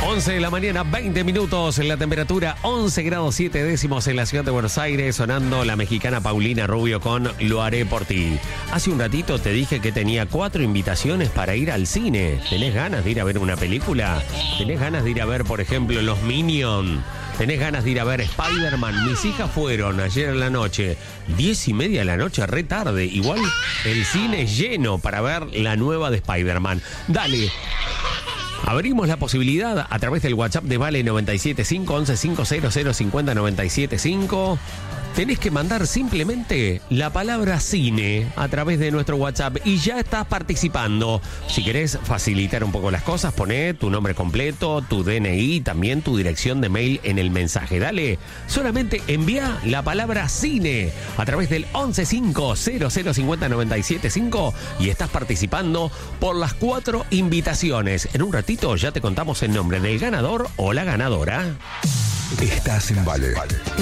11 de la mañana, 20 minutos, en la temperatura 11 grados 7 décimos en la ciudad de Buenos Aires, sonando la mexicana Paulina Rubio con Lo haré por ti. Hace un ratito te dije que tenía 4 invitaciones para ir al cine. ¿Tenés ganas de ir a ver una película? ¿Tenés ganas de ir a ver, por ejemplo, Los Minions? ¿Tenés ganas de ir a ver Spider-Man? Mis hijas fueron ayer en la noche, 10:30 de la noche, re tarde. Igual el cine lleno para ver la nueva de Spider-Man. Dale. Abrimos la posibilidad a través del WhatsApp de Vale 975 11 500 50 975. Tenés que mandar simplemente la palabra cine a través de nuestro WhatsApp y ya estás participando. Si querés facilitar un poco las cosas, poné tu nombre completo, tu DNI, también tu dirección de mail en el mensaje. Dale, solamente envía la palabra cine a través del 115 0050 975 y estás participando por las 4 invitaciones. En un ratito ya te contamos el nombre del ganador o la ganadora. Estás en Vale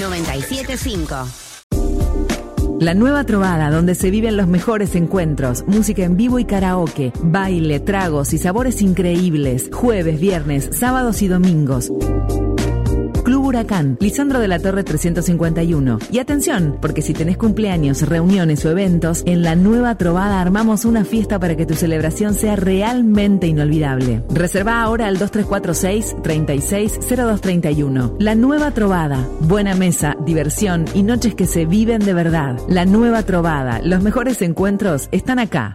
97.5. La nueva trovada, donde se viven los mejores encuentros, música en vivo y karaoke, baile, tragos y sabores increíbles, jueves, viernes, sábados y domingos. Club Huracán, Lisandro de la Torre 351. Y atención, porque si tenés cumpleaños, reuniones o eventos, en la nueva trovada armamos una fiesta para que tu celebración sea realmente inolvidable. Reserva ahora al 2346 360231. La nueva trovada, buena mesa, diversión y noches que se viven de verdad. La nueva trovada, los mejores encuentros están acá.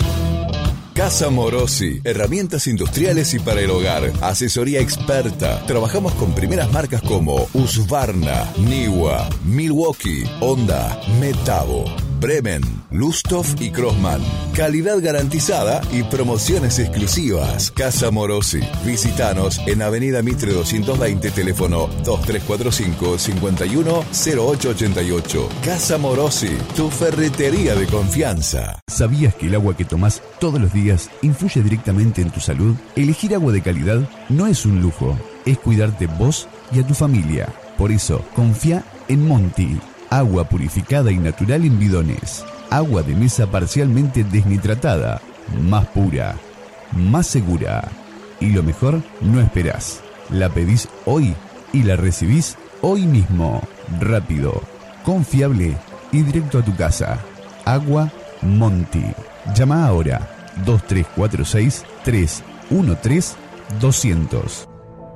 Casa Morosi, herramientas industriales y para el hogar, asesoría experta. Trabajamos con primeras marcas como Husqvarna, Niwa, Milwaukee, Honda, Metabo, Bremen, Lusthof y Crossman. Calidad garantizada y promociones exclusivas. Casa Morosi. Visítanos en Avenida Mitre 220, teléfono 2345 510888. Casa Morosi, tu ferretería de confianza. ¿Sabías que el agua que tomás todos los días influye directamente en tu salud? Elegir agua de calidad no es un lujo, es cuidarte vos y a tu familia. Por eso, confía en Monti. Agua purificada y natural en bidones. Agua de mesa parcialmente desnitratada. Más pura. Más segura. Y lo mejor, no esperás. La pedís hoy y la recibís hoy mismo. Rápido, confiable y directo a tu casa. Agua Monti. Llama ahora 2346 313 200.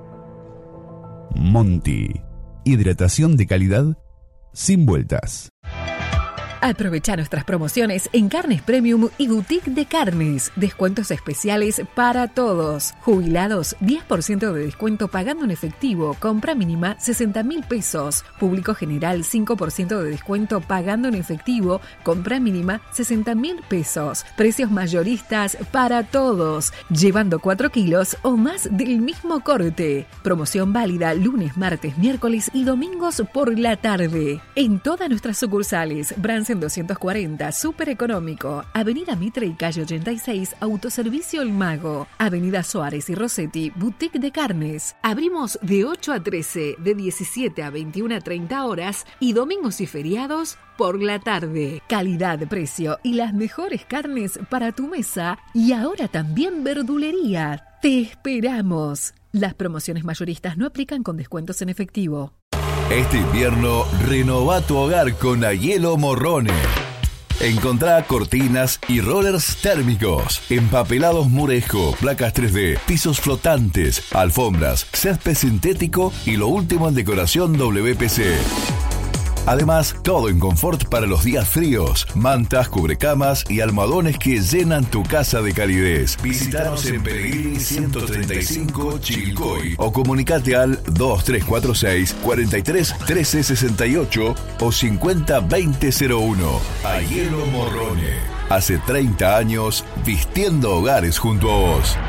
Monti. Hidratación de calidad sin vueltas. Aprovecha nuestras promociones en Carnes Premium y Boutique de Carnes. Descuentos especiales para todos. Jubilados, 10% de descuento pagando en efectivo. Compra mínima 60.000 pesos. Público general, 5% de descuento pagando en efectivo. Compra mínima 60.000 pesos. Precios mayoristas para todos. Llevando 4 kilos o más del mismo corte. Promoción válida lunes, martes, miércoles y domingos por la tarde. En todas nuestras sucursales. Bransen 240, súper económico. Avenida Mitre y calle 86, Autoservicio El Mago. Avenida Suárez y Rossetti, Boutique de Carnes. Abrimos de 8 a 13, de 17 a 21 a 30 horas y domingos y feriados por la tarde. Calidad, precio y las mejores carnes para tu mesa y ahora también verdulería. Te esperamos. Las promociones mayoristas no aplican con descuentos en efectivo. Este invierno, renova tu hogar con Aiello Morrone. Encontrá cortinas y rollers térmicos, empapelados Murejo, placas 3D, pisos flotantes, alfombras, césped sintético y lo último en decoración WPC. Además, todo en confort para los días fríos, mantas, cubrecamas y almohadones que llenan tu casa de calidez. Visítanos en Pellegrini 135 Chivilcoy o comunicate al 2346 43 1368 o 50 2001. Aiello Morrone. Hace 30 años vistiendo hogares junto a vos.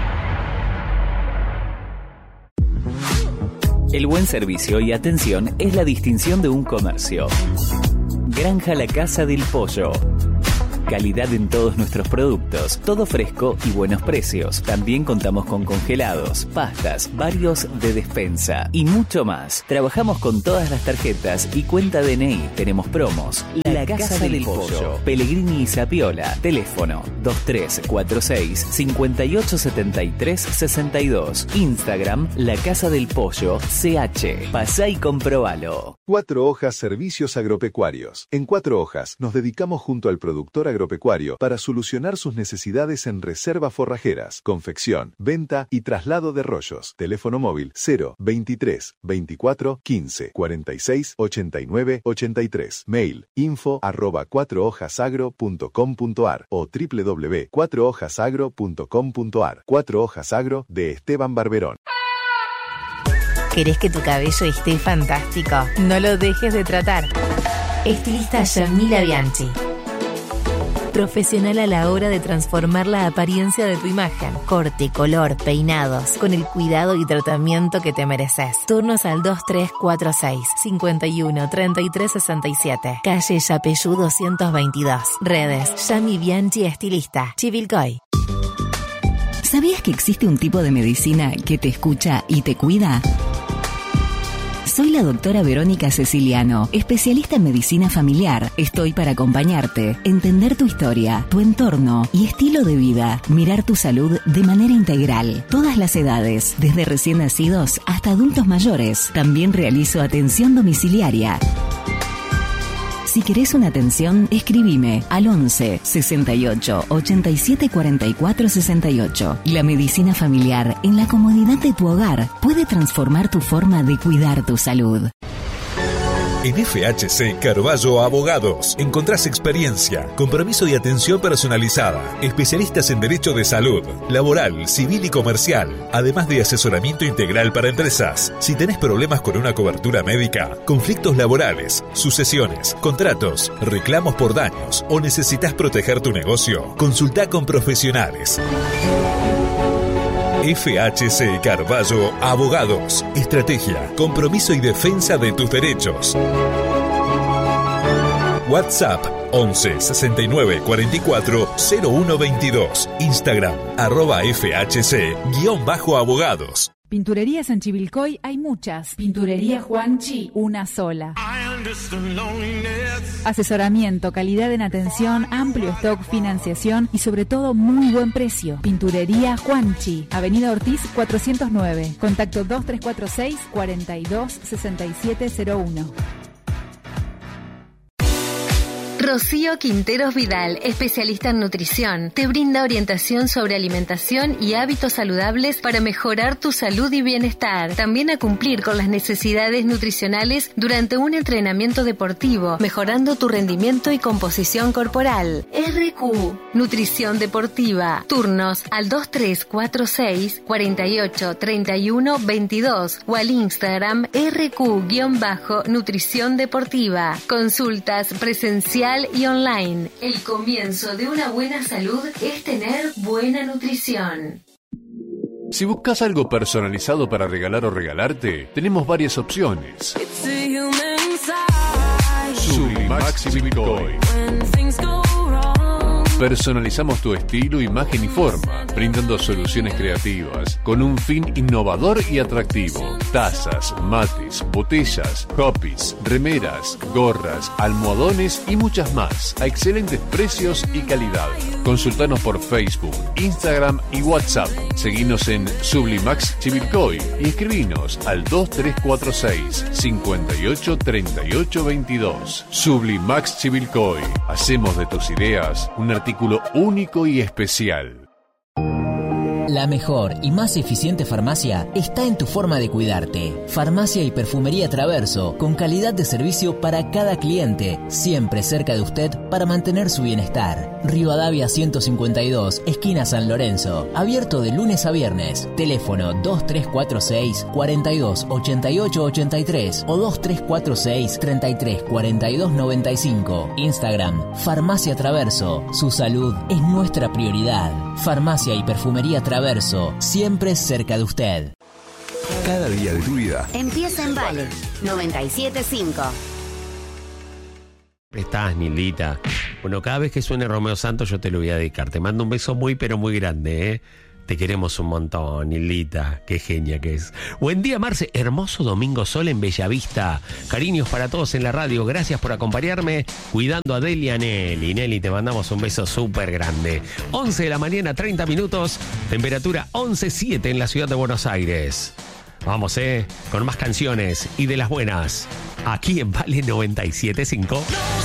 El buen servicio y atención es la distinción de un comercio. Granja La Casa del Pollo. calidad en todos nuestros productos, todo fresco y buenos precios. También contamos con congelados, pastas, varios de despensa y mucho más. Trabajamos con todas las tarjetas y cuenta DNI. Tenemos promos. La Casa del Pollo, Pellegrini y Zapiola. Teléfono 2346-5873-62. Instagram, La Casa del Pollo, CH. Pasá y comprobalo. 4 Hojas Servicios Agropecuarios. En 4 Hojas nos dedicamos junto al productor agropecuario para solucionar sus necesidades en reservas forrajeras, confección, venta y traslado de rollos. Teléfono móvil 0 23 24 15 46 89 83. Mail info@4hojasagro.com.ar o www.4hojasagro.com.ar. 4 Hojas Agro de Esteban Barberón. ¿Querés que tu cabello esté fantástico? No lo dejes de tratar. Estilista Yamila Bianchi. Profesional a la hora de transformar la apariencia de tu imagen. Corte, color, peinados, con el cuidado y tratamiento que te mereces. Turnos al 2346 51 33 67. Calle Yapeyú 222. Redes Yami Bianchi Estilista. Chivilcoy. ¿Sabías que existe un tipo de medicina que te escucha y te cuida? Soy la doctora Verónica Ceciliano, especialista en medicina familiar. Estoy para acompañarte, entender tu historia, tu entorno y estilo de vida. Mirar tu salud de manera integral. Todas las edades, desde recién nacidos hasta adultos mayores. También realizo atención domiciliaria. Si querés una atención, escribime al 11 68 87 44 68. La medicina familiar en la comodidad de tu hogar puede transformar tu forma de cuidar tu salud. En FHC Carballo Abogados encontrás experiencia, compromiso y atención personalizada, especialistas en derecho de salud, laboral, civil y comercial, además de asesoramiento integral para empresas. Si tenés problemas con una cobertura médica, conflictos laborales, sucesiones, contratos, reclamos por daños o necesitas proteger tu negocio, consultá con profesionales. FHC Carballo Abogados. Estrategia, compromiso y defensa de tus derechos. WhatsApp 11 69 44 01 22. Instagram @FHC_abogados. Pinturerías en Chivilcoy hay muchas. Pinturería Juanchi, una sola. Asesoramiento, calidad en atención, amplio stock, financiación y sobre todo muy buen precio. Pinturería Juanchi, Avenida Ortiz 409. Contacto 2346 42 6701. Rocío Quinteros Vidal, especialista en nutrición, te brinda orientación sobre alimentación y hábitos saludables para mejorar tu salud y bienestar. También a cumplir con las necesidades nutricionales durante un entrenamiento deportivo, mejorando tu rendimiento y composición corporal. RQ, Nutrición Deportiva. Turnos al 2346 48 31 22 o al Instagram RQ_Nutrición Deportiva. Consultas presencial y online. El comienzo de una buena salud es tener buena nutrición. Si buscas algo personalizado para regalar o regalarte, tenemos varias opciones. Sublimax Chivilcoy. Personalizamos tu estilo, imagen y forma, brindando soluciones creativas con un fin innovador y atractivo. Tazas, mates, botellas, copies, remeras, gorras, almohadones y muchas más a excelentes precios y calidad. Consultanos por Facebook, Instagram y WhatsApp. Seguinos en Sublimax Chivilcoy y escribinos al 2346 58 38 22. Sublimax Chivilcoy. Hacemos de tus ideas un artículo único y especial. La mejor y más eficiente farmacia está en tu forma de cuidarte. Farmacia y Perfumería Traverso, con calidad de servicio para cada cliente, siempre cerca de usted para mantener su bienestar. Rivadavia 152, esquina San Lorenzo, abierto de lunes a viernes. Teléfono 2346 42 88 83 o 2346 33 42 95. Instagram, Farmacia Traverso. Su salud es nuestra prioridad. Farmacia y Perfumería Traverso, siempre cerca de usted. Cada día de tu vida Empieza en Vale 97.5. Estás, Nildita. Bueno, cada vez que suene Romeo Santos yo te lo voy a dedicar. Te mando un beso muy, pero muy grande, ¿eh? Te queremos un montón, Hilita. Qué genia que es. Buen día, Marce. Hermoso domingo sol en Bellavista. Cariños para todos en la radio. Gracias por acompañarme. Cuidando a Delia Nelly. Nelly, te mandamos un beso súper grande. 11 de la mañana, 30 minutos. Temperatura 11.7 en la ciudad de Buenos Aires. Vamos, con más canciones y de las buenas. Aquí en Vale 97.5.